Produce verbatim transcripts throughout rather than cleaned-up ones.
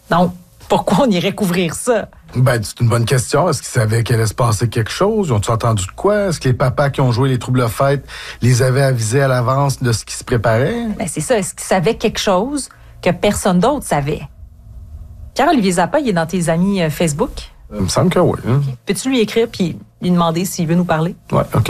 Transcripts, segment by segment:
Donc, pourquoi on irait couvrir ça? Ben, c'est une bonne question. Est-ce qu'ils savaient qu'il allait se passer quelque chose? Ils ont-ils entendu de quoi? Est-ce que les papas qui ont joué les troubles fêtes les avaient avisés à l'avance de ce qui se préparait? Ben, c'est ça. Est-ce qu'ils savaient quelque chose que personne d'autre savait? Pierre-Olivier Zappa, il est dans tes amis euh, Facebook? Il me semble que oui. Hein? Okay. Peux-tu lui écrire puis lui demander s'il veut nous parler? Ouais, OK.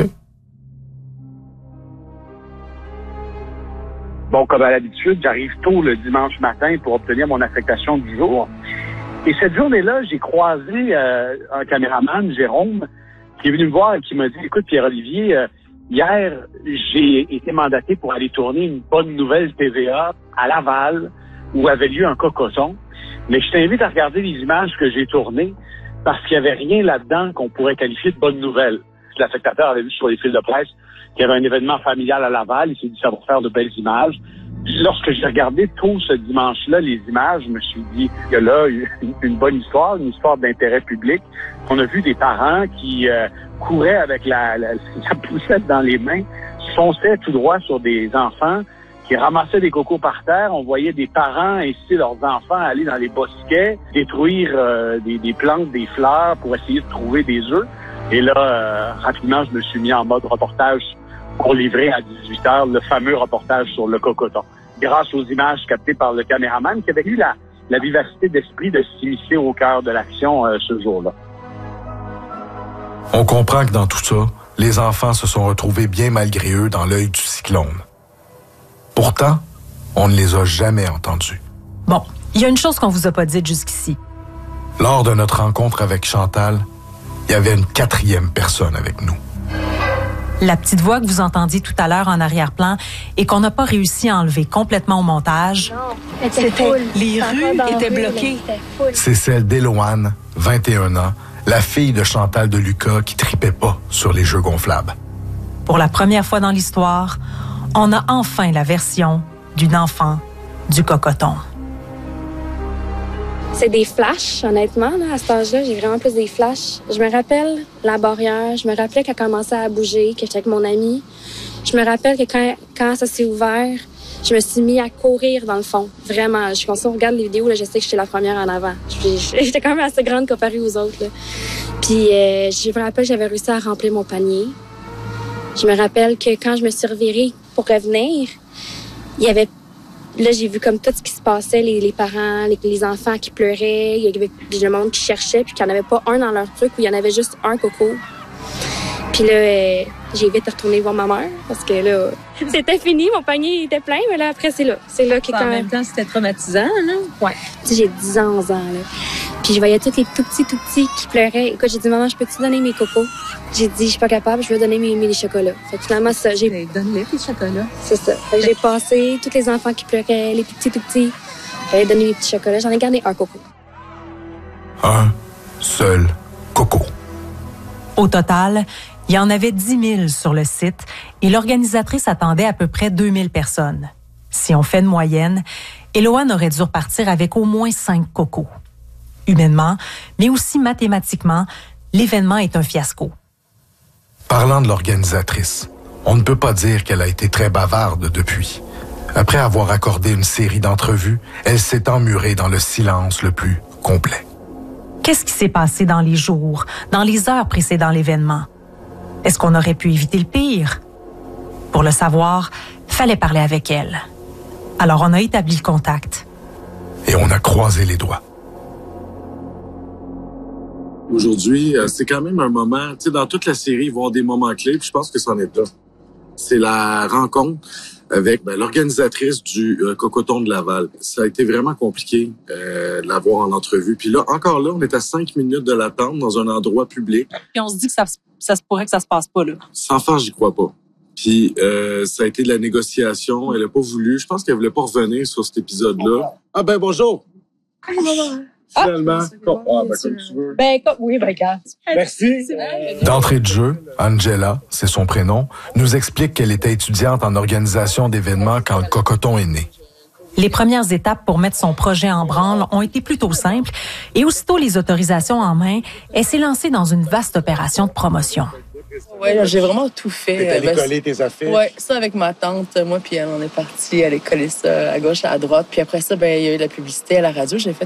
Bon, comme à l'habitude, j'arrive tôt le dimanche matin pour obtenir mon affectation du jour. Et cette journée-là, j'ai croisé euh, un caméraman, Jérôme, qui est venu me voir et qui m'a dit, écoute, Pierre-Olivier, euh, hier, j'ai été mandaté pour aller tourner une bonne nouvelle T V A à Laval, où avait lieu un cocoton. Mais je t'invite à regarder les images que j'ai tournées, parce qu'il n'y avait rien là-dedans qu'on pourrait qualifier de bonne nouvelle. L'affectateur avait vu sur les fils de presse qu'il y avait un événement familial à Laval, il s'est dit, ça va faire de belles images. Lorsque j'ai regardé tôt ce dimanche-là les images, je me suis dit que là, une, une bonne histoire, une histoire d'intérêt public. On a vu des parents qui euh, couraient avec la, la, la poussette dans les mains, fonçaient tout droit sur des enfants qui ramassaient des cocos par terre. On voyait des parents inciter leurs enfants à aller dans les bosquets, détruire euh, des, des plantes, des fleurs pour essayer de trouver des œufs. Et là, euh, rapidement, je me suis mis en mode reportage pour livrer à dix-huit heures le fameux reportage sur le cocoton. Grâce aux images captées par le caméraman qui avait eu la, la vivacité d'esprit de s'immiscer au cœur de l'action euh, ce jour-là. On comprend que dans tout ça, les enfants se sont retrouvés bien malgré eux dans l'œil du cyclone. Pourtant, on ne les a jamais entendus. Bon, il y a une chose qu'on vous a pas dite jusqu'ici. Lors de notre rencontre avec Chantal, il y avait une quatrième personne avec nous. La petite voix que vous entendiez tout à l'heure en arrière-plan et qu'on n'a pas réussi à enlever complètement au montage. Non, c'était les rues étaient bloquées. C'est celle d'Éloane, vingt et un ans, la fille de Chantal de Lucas qui tripait pas sur les jeux gonflables. Pour la première fois dans l'histoire, on a enfin la version d'une enfant du cocoton. C'est des flashs, honnêtement, là, à cet âge-là, j'ai vraiment plus des flashs. Je me rappelle la barrière, je me rappelais qu'elle commençait à bouger, que j'étais avec mon ami. Je me rappelle que quand, quand ça s'est ouvert, je me suis mis à courir dans le fond. Vraiment, je, quand on regarde les vidéos, là, je sais que j'étais la première en avant. J'étais quand même assez grande comparée aux autres. Là. Puis euh, je me rappelle que j'avais réussi à remplir mon panier. Je me rappelle que quand je me suis revirée pour revenir, il y avait... Là, j'ai vu comme tout ce qui se passait, les, les parents, les, les enfants qui pleuraient, il y avait le monde qui cherchait, puis qu'il n'y en avait pas un dans leur truc, où il y en avait juste un coco. Puis là, euh, j'ai vite retourné voir ma mère, parce que là, c'était fini, mon panier était plein, mais là, après, c'est là. C'est là que en quand... même temps, c'était traumatisant, là? Ouais. Tu sais, j'ai dix ans, onze ans, là. Puis je voyais tous les tout petits, tout petits qui pleuraient. Écoute, j'ai dit, maman, je peux-tu donner mes cocos? J'ai dit, je suis pas capable, je veux donner mes, mes chocolats. Fait que finalement, ça, j'ai... Donne-les, tes chocolats. C'est ça. Fait que j'ai passé tous les enfants qui pleuraient, les petits, tout petits. J'allais donner mes petits chocolats. J'en ai gardé un coco. Un seul coco. Au total, il y en avait dix mille sur le site et l'organisatrice attendait à peu près deux mille personnes. Si on fait une moyenne, Éloane aurait dû repartir avec au moins cinq cocos. Humainement, mais aussi mathématiquement, l'événement est un fiasco. Parlant de l'organisatrice, on ne peut pas dire qu'elle a été très bavarde depuis. Après avoir accordé une série d'entrevues, elle s'est emmurée dans le silence le plus complet. Qu'est-ce qui s'est passé dans les jours, dans les heures précédant l'événement? Est-ce qu'on aurait pu éviter le pire? Pour le savoir, fallait parler avec elle. Alors on a établi le contact. Et on a croisé les doigts. Aujourd'hui, euh, c'est quand même un moment, tu sais, dans toute la série, il va y avoir des moments clés, puis je pense que c'en est là. C'est la rencontre avec ben, l'organisatrice du euh, Cocoton de Laval. Ça a été vraiment compliqué euh, de l'avoir en entrevue. Puis là, encore là, on est à cinq minutes de l'attente dans un endroit public. Puis on se dit que ça, ça se pourrait que ça se passe pas, là. Sans faire, j'y crois pas. Puis euh, ça a été de la négociation. Elle a pas voulu. Je pense qu'elle voulait pas revenir sur cet épisode-là. Ah ben bonjour! Finalement. Ah, bon, ah, ben, comme tu veux. Ben, comme, oui, ben, regarde. Merci. D'entrée de jeu, Angela, c'est son prénom, nous explique qu'elle était étudiante en organisation d'événements quand le Cocoton est né. Les premières étapes pour mettre son projet en branle ont été plutôt simples et aussitôt les autorisations en main, elle s'est lancée dans une vaste opération de promotion. Oui, j'ai vraiment tout fait. T'es allé ben, coller tes affaires? Oui, ça avec ma tante, moi puis elle, on est partis aller coller ça à gauche, à droite. Puis après ça, ben il y a eu de la publicité à la radio. J'ai fait